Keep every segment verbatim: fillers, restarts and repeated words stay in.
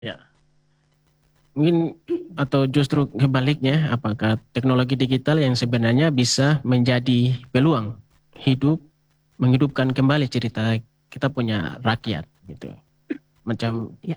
Ya, mungkin atau justru kebaliknya, apakah teknologi digital yang sebenarnya bisa menjadi peluang hidup, menghidupkan kembali cerita kita punya rakyat gitu. Macam Ya.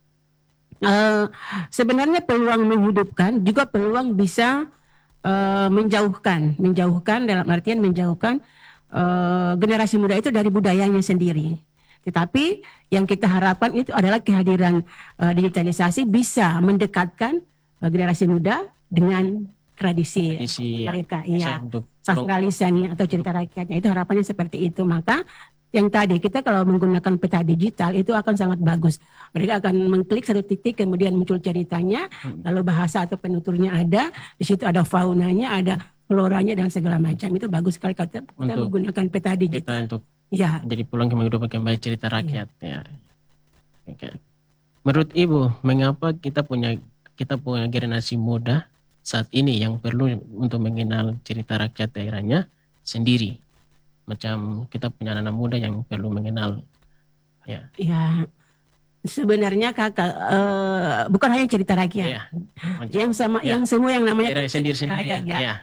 Eh, Sebenarnya peluang menghidupkan juga peluang bisa eh, menjauhkan, menjauhkan dalam artian menjauhkan eh, generasi muda itu dari budayanya sendiri. Tetapi yang kita harapkan itu adalah kehadiran eh, digitalisasi bisa mendekatkan eh, generasi muda dengan tradisi tradisi ya, mereka. bisa Iya, untuk sastra lisannya atau untuk cerita rakyatnya itu harapannya seperti itu. Maka yang tadi kita kalau menggunakan peta digital itu akan sangat bagus. Mereka akan mengklik satu titik kemudian muncul ceritanya, hmm, lalu bahasa atau penuturnya ada, di situ ada faunanya, ada floranya dan segala macam. Itu bagus sekali kalau kita, kita untuk menggunakan peta kita digital. untuk Ya, menjadi pulang menghidupkan kembali cerita iya. rakyat ya. Oke. Menurut Ibu, mengapa kita punya kita punya generasi muda saat ini yang perlu untuk mengenal cerita rakyat daerahnya sendiri? Macam kita punya anak muda yang perlu mengenal ya. Ya, sebenarnya kakak eh, bukan hanya cerita rakyat, Ya, macam yang sama, ya yang semua yang namanya daerah cerita sendiri-sendiri ya. rakyat ya. Ya.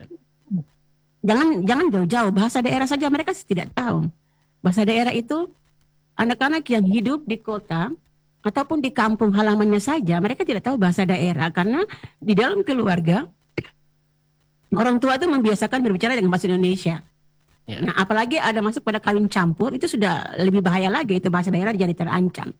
Jangan jangan jauh-jauh bahasa daerah saja mereka tidak tahu. Bahasa daerah itu anak-anak yang hidup di kota ataupun di kampung halamannya saja mereka tidak tahu bahasa daerah karena di dalam keluarga orang tua itu membiasakan berbicara dengan bahasa Indonesia. Ya. Nah, apalagi ada masuk pada kawin campur itu sudah lebih bahaya lagi itu bahasa daerah jadi terancam.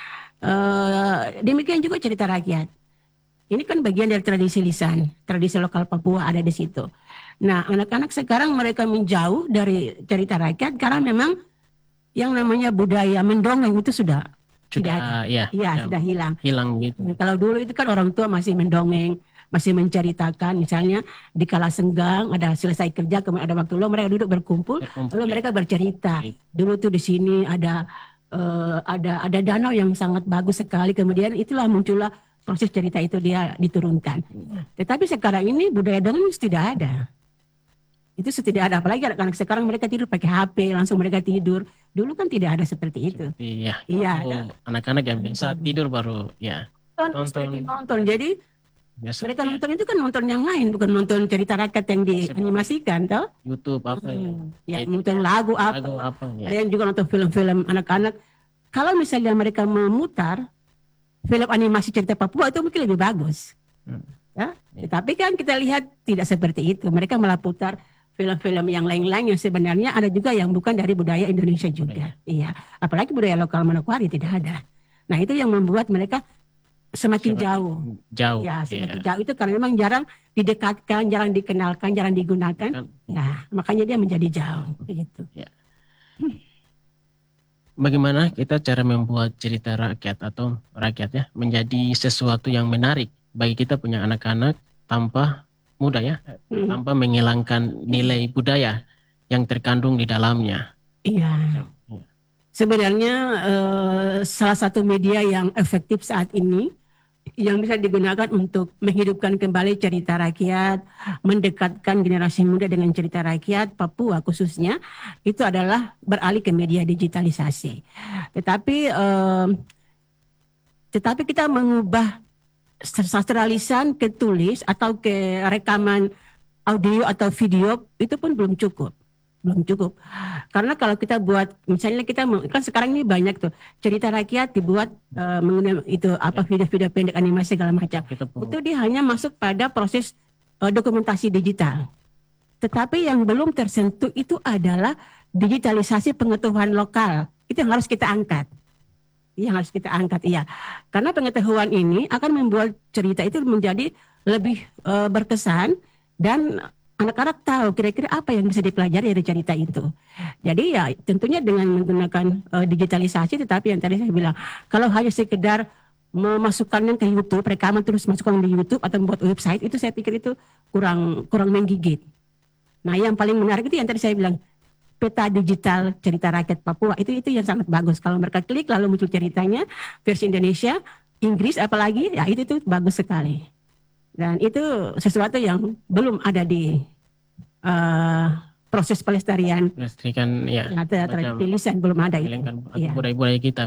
Uh, demikian juga cerita rakyat. Ini kan bagian dari tradisi lisan, tradisi lokal Papua ada di situ. Nah, anak-anak sekarang mereka menjauh dari cerita rakyat karena memang yang namanya budaya mendongeng itu sudah tidak ada. Sudah ya, Iya, sudah sudah hilang. hilang gitu. Kalau dulu itu kan orang tua masih mendongeng, masih menceritakan, misalnya di kala senggang ada selesai kerja, kemudian ada waktu luang mereka duduk berkumpul, Berkumpul lalu ya. mereka bercerita. Dulu tuh di sini ada eh, ada ada danau yang sangat bagus sekali, kemudian itulah muncullah proses cerita itu dia diturunkan. Tetapi sekarang ini budaya dongeng tidak ada. Itu tidak ada, apalagi anak-anak sekarang mereka tidur pakai H P, langsung mereka tidur. Dulu kan tidak ada seperti itu. Seperti ya, Iya, waktu ada. anak-anak yang bisa tidur baru ya Nonton, nonton nonton. Jadi biasa mereka ya nonton itu kan nonton yang lain, bukan nonton cerita rakyat yang seperti dianimasikan, toh? YouTube apa ya, Hmm. Ya, itu nonton lagu lagu apa. apa ya. Ada yang juga nonton film-film anak-anak. Kalau misalnya mereka memutar film animasi cerita Papua itu mungkin lebih bagus. Hmm. Ya? Ya. Tetapi kan kita lihat tidak seperti itu. Mereka malah putar film-film yang lain-lain yang sebenarnya ada juga yang bukan dari budaya Indonesia juga. Budaya. Iya. Apalagi budaya lokal Manokwari tidak ada. Nah itu yang membuat mereka semakin Semakin jauh. jauh Ya, ya. semakin jauh itu karena memang jarang didekatkan, jarang dikenalkan, jarang digunakan. Kan Ya, makanya dia menjadi jauh. Gitu. ya. Bagaimana kita cara membuat cerita rakyat atau rakyat ya menjadi sesuatu yang menarik bagi kita punya anak-anak tanpa mudah ya, Hmm. tanpa menghilangkan nilai budaya yang terkandung di dalamnya. Iya. Ya. Sebenarnya eh, salah satu media yang efektif saat ini yang bisa digunakan untuk menghidupkan kembali cerita rakyat, mendekatkan generasi muda dengan cerita rakyat Papua khususnya, itu adalah beralih ke media digitalisasi. Tetapi eh, tetapi kita mengubah sastra lisan ke tulis atau ke rekaman audio atau video itu pun belum cukup. Belum cukup. Karena kalau kita buat, misalnya kita kan sekarang ini banyak tuh cerita rakyat dibuat uh, mengenai itu apa video-video pendek animasi segala macam. Kita Itu dia hanya masuk pada proses uh, dokumentasi digital. Tetapi yang belum tersentuh itu adalah digitalisasi pengetahuan lokal. Itu yang harus kita angkat. Yang harus kita angkat, iya. Karena pengetahuan ini akan membuat cerita itu menjadi lebih uh, berkesan dan anak-anak tahu kira-kira apa yang bisa dipelajari dari cerita itu. Jadi ya tentunya dengan menggunakan uh, digitalisasi, tetapi yang tadi saya bilang, kalau hanya sekedar memasukkannya ke YouTube, rekaman terus masukkan di YouTube atau membuat website, itu saya pikir itu kurang kurang menggigit. Nah yang paling menarik itu yang tadi saya bilang, peta digital cerita rakyat Papua, itu itu yang sangat bagus. Kalau mereka klik lalu muncul ceritanya, versi Indonesia, Inggris apalagi, ya itu itu bagus sekali. Dan itu sesuatu yang belum ada di uh, proses pelestarian Pastikan ya tradisi lisan, belum ada itu. menghilangkan Ya. budaya-budaya kita Bu.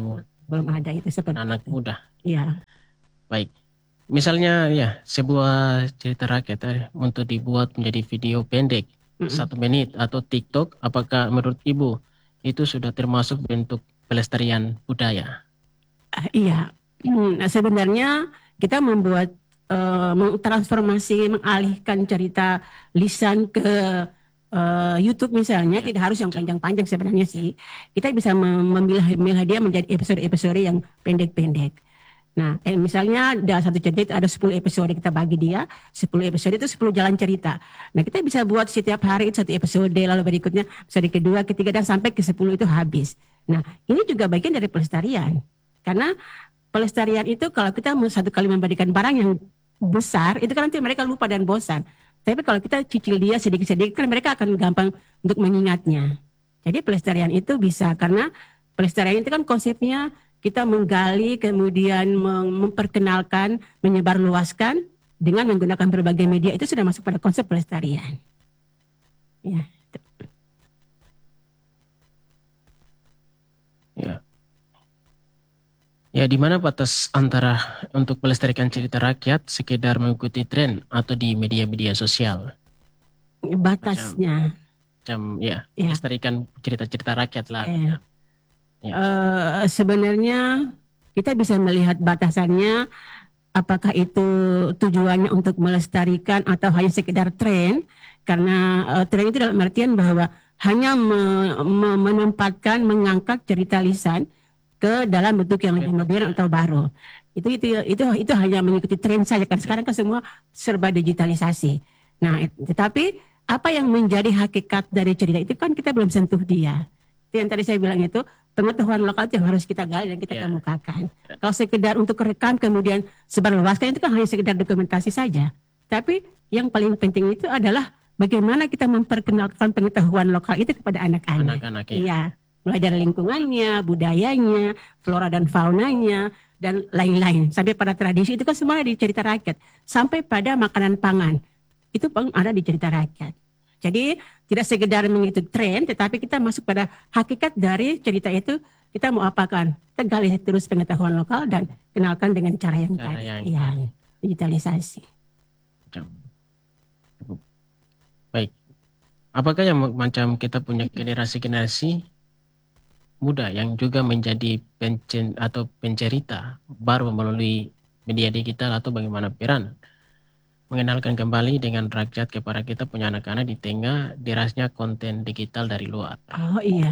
belum ada itu seperti anak itu. muda. Iya. Baik. Misalnya ya sebuah cerita rakyat eh, untuk dibuat menjadi video pendek Mm-mm. satu menit atau TikTok, apakah menurut Ibu itu sudah termasuk bentuk pelestarian budaya? Ah, iya. Hmm, nah, sebenarnya kita membuat eh, mengtransformasi, mengalihkan cerita lisan ke eh, YouTube misalnya, Ya. tidak harus yang panjang-panjang sebenarnya sih. Kita bisa mem- memilah-milah dia menjadi episode-episode yang pendek-pendek. Nah, eh, misalnya dalam satu cerita itu ada sepuluh episode, kita bagi dia, sepuluh episode itu sepuluh jalan cerita. Nah, kita bisa buat setiap hari itu satu episode, lalu berikutnya episode kedua, ketiga, dan sampai ke sepuluh itu habis. Nah, ini juga bagian dari pelestarian. Karena pelestarian itu kalau kita mau satu kali memberikan barang yang besar, itu kan nanti mereka lupa dan bosan. Tapi kalau kita cicil dia sedikit-sedikit, kan mereka akan gampang untuk mengingatnya. Jadi pelestarian itu bisa, karena pelestarian itu kan konsepnya kita menggali, kemudian mem- memperkenalkan, menyebarluaskan dengan menggunakan berbagai media, itu sudah masuk pada konsep pelestarian. Ya. Ya. Ya, di mana batas antara untuk melestarikan cerita rakyat sekedar mengikuti tren atau di media-media sosial? Batasnya. Macam ya, Ya. melestarikan cerita-cerita rakyat lah. Eh, Ya. eh, sebenarnya kita bisa melihat batasannya, apakah itu tujuannya untuk melestarikan atau hanya sekedar tren, karena uh, tren itu dalam artian bahwa hanya me- me- menempatkan, mengangkat cerita lisan ke dalam bentuk yang lebih modern atau baru. Itu itu itu itu hanya mengikuti tren saja, kan sekarang kan semua serba digitalisasi. Nah, it- tetapi apa yang menjadi hakikat dari cerita itu kan kita belum sentuh dia. Itu yang tadi saya bilang itu, pengetahuan lokal itu yang harus kita gali dan kita Ya. kemukakan. Kalau sekedar untuk rekam kemudian sebarluaskan, itu kan hanya sekedar dokumentasi saja. Tapi yang paling penting itu adalah bagaimana kita memperkenalkan pengetahuan lokal itu kepada anak-anak. Anak-anak ya. Iya, mulai dari lingkungannya, budayanya, flora dan faunanya, dan lain-lain. Sampai pada tradisi itu kan semua ada di cerita rakyat. Sampai pada makanan pangan, itu pun ada di cerita rakyat. Jadi tidak sekedar mengikuti tren, tetapi kita masuk pada hakikat dari cerita itu. Kita mau apakan? Kita gali terus pengetahuan lokal dan kenalkan dengan cara yang Cara tadi. yang Ya, digitalisasi. Macam. Baik. Apakah yang macam kita punya generasi-generasi muda yang juga menjadi pencen atau pencerita baru melalui media digital, atau bagaimana peran mengenalkan kembali dengan rakyat kepada kita punya anak-anak di tengah derasnya konten digital dari luar? Oh iya.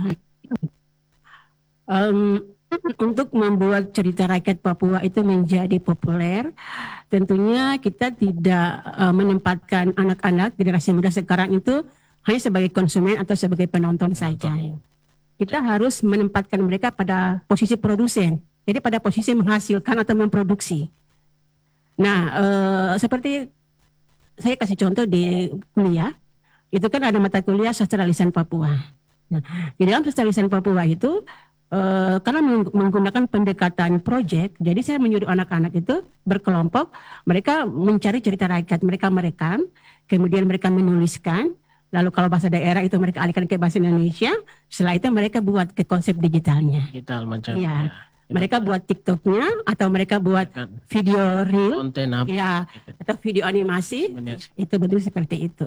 Um, untuk membuat cerita rakyat Papua itu menjadi populer, tentunya kita tidak uh, menempatkan anak-anak generasi muda sekarang itu hanya sebagai konsumen atau sebagai penonton saja. Kita harus menempatkan mereka pada posisi produsen, jadi pada posisi menghasilkan atau memproduksi. Nah, uh, seperti saya kasih contoh di kuliah, itu kan ada mata kuliah sastra lisan Papua. Nah, di dalam sastra lisan Papua itu, eh, karena menggunakan pendekatan proyek, jadi saya menyuruh anak-anak itu berkelompok, mereka mencari cerita rakyat, mereka merekam, kemudian mereka menuliskan, lalu kalau bahasa daerah itu mereka alihkan ke bahasa Indonesia, setelah itu mereka buat ke konsep digitalnya. Digital macam. Iya. Ya. Mereka buat TikToknya atau mereka buat Kan video reel, konten apa? ya, atau video animasi, itu betul seperti itu.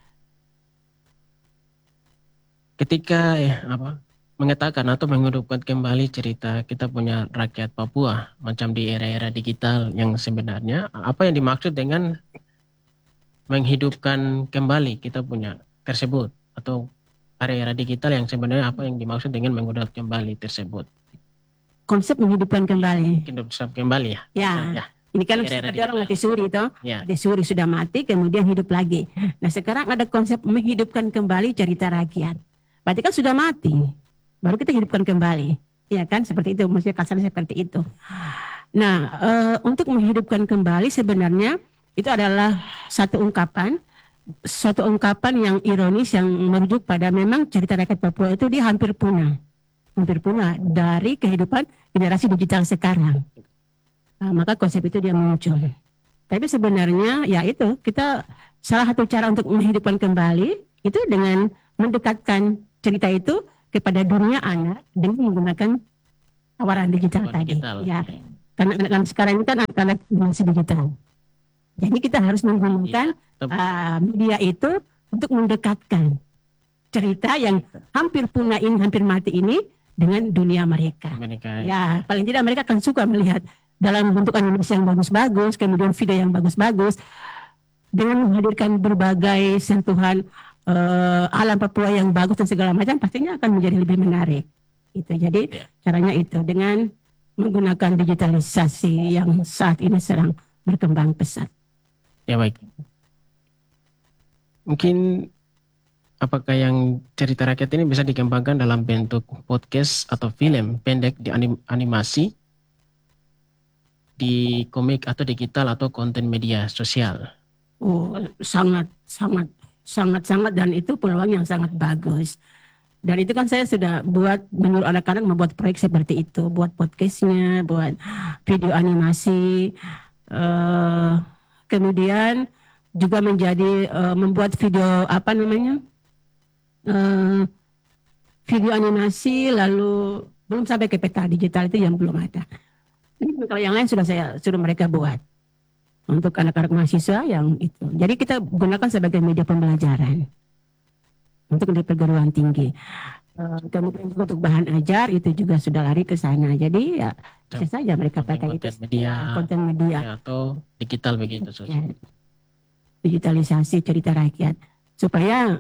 Ketika ya apa mengatakan atau menghidupkan kembali cerita kita punya rakyat Papua macam di era-era digital yang sebenarnya, apa yang dimaksud dengan menghidupkan kembali kita punya tersebut, atau era-era digital yang sebenarnya apa yang dimaksud dengan menghidupkan kembali tersebut? Konsep menghidupkan kembali. Menghidupkan kembali ya. Ya. Ya. Ini kan Era-era ada orang mati suri itu, Ya. mati suri sudah mati kemudian hidup lagi. Nah sekarang ada konsep menghidupkan kembali cerita rakyat. Berarti kan sudah mati, baru kita hidupkan kembali, ya kan? Seperti itu, maksudnya kasarnya seperti itu. Nah, e, untuk menghidupkan kembali sebenarnya itu adalah satu ungkapan, suatu ungkapan yang ironis yang merujuk pada memang cerita rakyat Papua itu dia hampir punah, hampir punah dari kehidupan generasi digital sekarang. Nah, maka konsep itu dia muncul. Tapi sebenarnya ya itu kita salah satu cara untuk menghidupkan kembali itu dengan mendekatkan cerita itu kepada dunia anak dengan menggunakan tawaran digital Tawaran tadi. digital. Ya, karena anak-anak sekarang ini kan anak-anak generasi digital. Jadi kita harus menggunakan Tetap uh, media itu untuk mendekatkan cerita yang hampir punah ini, hampir mati ini dengan dunia mereka. mereka Ya, paling tidak mereka akan suka melihat dalam bentuk animasi yang bagus-bagus, kemudian video yang bagus-bagus, dengan menghadirkan berbagai sentuhan uh, alam Papua yang bagus dan segala macam, pastinya akan menjadi lebih menarik. Itu. Jadi Ya. caranya itu dengan menggunakan digitalisasi yang saat ini sedang berkembang pesat. Ya baik. Mungkin apakah yang cerita rakyat ini bisa dikembangkan dalam bentuk podcast atau film pendek di anim- animasi, di komik atau digital atau konten media sosial? Oh, sangat, sangat, sangat, sangat, dan itu peluang yang sangat bagus. Dan itu kan saya sudah buat, menyuruh anak-anak membuat proyek seperti itu, buat podcastnya, buat video animasi, eh, kemudian juga menjadi eh, membuat video apa namanya, eh, video animasi, lalu belum sampai ke peta digital itu yang belum ada. Ini kalau yang lain sudah saya suruh mereka buat untuk anak-anak mahasiswa yang itu. Jadi kita gunakan sebagai media pembelajaran untuk di perguruan tinggi. Uh, kemudian juga untuk bahan ajar itu juga sudah lari ke sana. Jadi ya bisa saja mereka pakai itu Konten media, konten media ya, atau digital begitu. Sus. ya, digitalisasi cerita rakyat supaya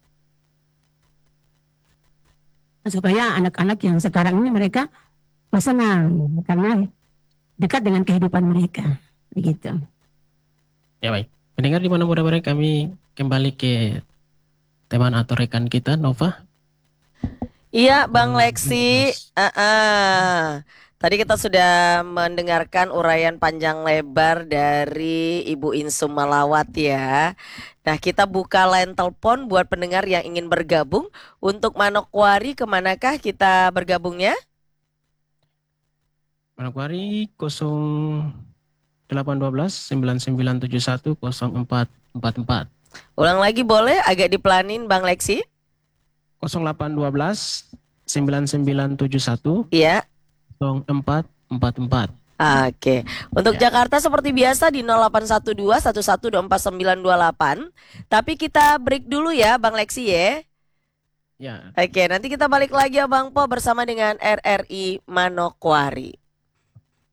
supaya anak-anak yang sekarang ini mereka senang karena dekat dengan kehidupan mereka begitu. Ya baik. Mendengar di mana mudah berada, kami kembali ke teman atau rekan kita Nova. Iya, Bang Oh, Lexi. yes. Ah, ah. Tadi kita sudah mendengarkan uraian panjang lebar dari Ibu Insum Malawat ya. Nah, kita buka line telepon buat pendengar yang ingin bergabung. Untuk Manokwari, kemanakah kita bergabungnya? Manokwari nol delapan satu dua sembilan sembilan tujuh satu nol empat empat empat. Ulang lagi boleh, agak dipelanin Bang Lexi. nol delapan satu dua sembilan sembilan tujuh satu Iya. nol empat empat empat. Oke, untuk Ya. Jakarta seperti biasa di nol delapan satu dua satu satu dua empat sembilan dua delapan. Tapi kita break dulu ya Bang Lexi ya. Ya. Oke, nanti kita balik lagi ya Bang Po bersama dengan R R I Manokwari.